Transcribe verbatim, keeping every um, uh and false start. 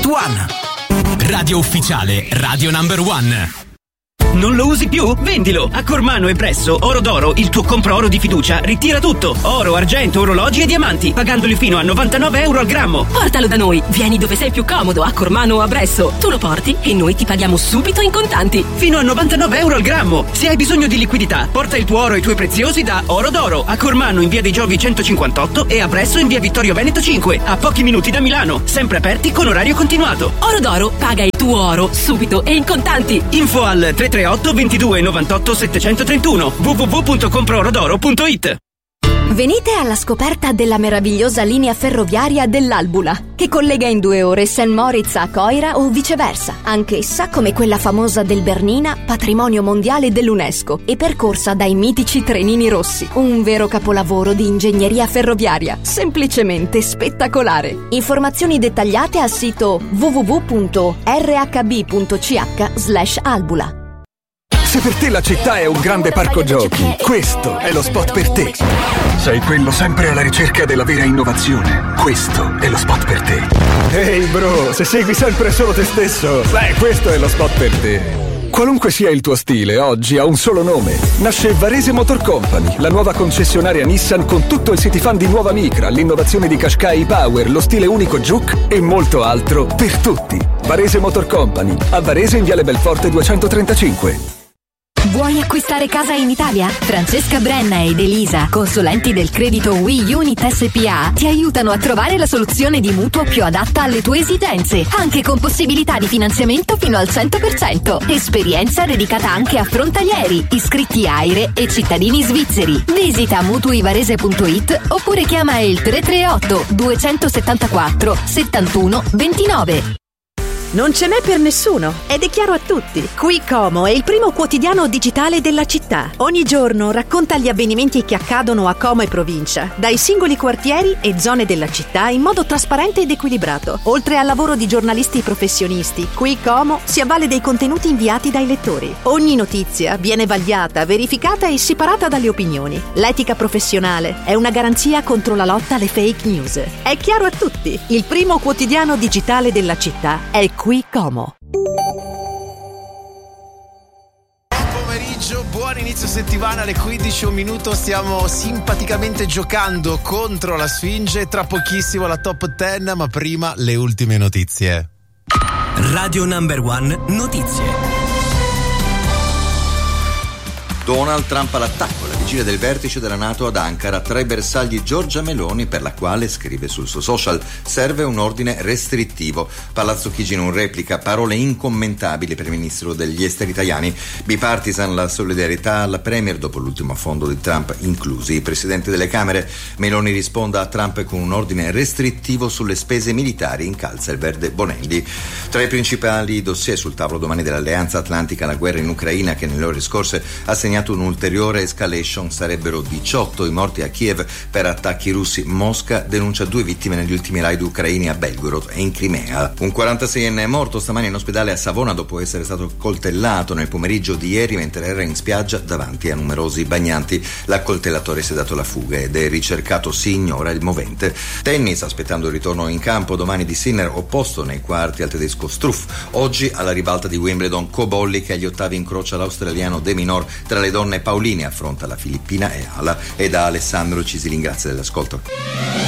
Sport One. Radio ufficiale, Radio Number One. Non lo usi più? Vendilo! A Cormano e Bresso, Oro d'Oro, il tuo compro oro di fiducia, ritira tutto. Oro, argento, orologi e diamanti, pagandoli fino a novantanove euro al grammo. Portalo da noi, vieni dove sei più comodo, a Cormano o a Bresso. Tu lo porti e noi ti paghiamo subito in contanti. Fino a novantanove euro al grammo. Se hai bisogno di liquidità, porta il tuo oro e i tuoi preziosi da Oro d'Oro. A Cormano in via dei Giovi centocinquantotto e a Bresso in via Vittorio Veneto cinque. A pochi minuti da Milano, sempre aperti con orario continuato. Oro d'Oro, paga il tuo oro subito e in contanti. Info al tre tre otto ventidue novantotto settecentotrentuno w w w punto compro oro d'oro punto i t. Venite alla scoperta della meravigliosa linea ferroviaria dell'Albula, che collega in due ore Saint Moritz a Coira o viceversa, anch'essa come quella famosa del Bernina, patrimonio mondiale dell'UNESCO, e percorsa dai mitici trenini rossi. Un vero capolavoro di ingegneria ferroviaria, semplicemente spettacolare. Informazioni dettagliate al sito w w w punto r h b punto c h slash albula. Se per te la città è un grande parco giochi, questo è lo spot per te. Sei quello sempre alla ricerca della vera innovazione, questo è lo spot per te. Ehi hey bro, se segui sempre solo te stesso, beh, questo è lo spot per te. Qualunque sia il tuo stile, oggi ha un solo nome. Nasce Varese Motor Company, la nuova concessionaria Nissan con tutto il city fan di nuova Micra, l'innovazione di Qashqai Power, lo stile unico Juke e molto altro per tutti. Varese Motor Company, a Varese in Viale Belforte duecentotrentacinque. Vuoi acquistare casa in Italia? Francesca Brenna ed Elisa, consulenti del credito We Unit S P A, ti aiutano a trovare la soluzione di mutuo più adatta alle tue esigenze, anche con possibilità di finanziamento fino al cento per cento. Esperienza dedicata anche a frontalieri, iscritti AIRE e cittadini svizzeri. Visita mutuivarese punto i t oppure chiama il tre tre otto due sette quattro settantuno ventinove. Non ce n'è per nessuno ed è chiaro a tutti. Qui Como è il primo quotidiano digitale della città. Ogni giorno racconta gli avvenimenti che accadono a Como e provincia, dai singoli quartieri e zone della città in modo trasparente ed equilibrato. Oltre al lavoro di giornalisti professionisti, Qui Como si avvale dei contenuti inviati dai lettori. Ogni notizia viene vagliata, verificata e separata dalle opinioni. L'etica professionale è una garanzia contro la lotta alle fake news. È chiaro a tutti, il primo quotidiano digitale della città è Qui Como. Buon pomeriggio, buon inizio settimana, alle quindici un minuto stiamo simpaticamente giocando contro la Sfinge, tra pochissimo la top dieci, ma prima le ultime notizie. Radio Number One Notizie. Donald Trump all'attacco, alla vigilia del vertice della NATO ad Ankara, tra i bersagli Giorgia Meloni, per la quale, scrive sul suo social, serve un ordine restrittivo. Palazzo Chigi non replica, parole incommentabili per il ministro degli esteri italiani. Bipartisan la solidarietà alla Premier dopo l'ultimo affondo di Trump, inclusi i presidenti delle Camere. Meloni risponda a Trump con un ordine restrittivo sulle spese militari, incalza il verde Bonelli. Tra i principali dossier sul tavolo domani dell'Alleanza Atlantica, la guerra in Ucraina, che nelle ore scorse ha segnato un'ulteriore escalation. Sarebbero diciotto i morti a Kiev per attacchi russi. Mosca denuncia due vittime negli ultimi raid ucraini a Belgorod e in Crimea. Un quarantaseienne è morto stamani in ospedale a Savona dopo essere stato coltellato nel pomeriggio di ieri mentre era in spiaggia davanti a numerosi bagnanti. L'accoltellatore si è dato la fuga ed è ricercato, si ignora il movente. Tennis, aspettando il ritorno in campo domani di Sinner, opposto nei quarti al tedesco Struff. Oggi alla ribalta di Wimbledon, Cobolli, che agli ottavi incrocia l'australiano De Minaur. Tra le donne Paolini affronta la filippina Eala, e da Alessandro ci si ringrazia dell'ascolto.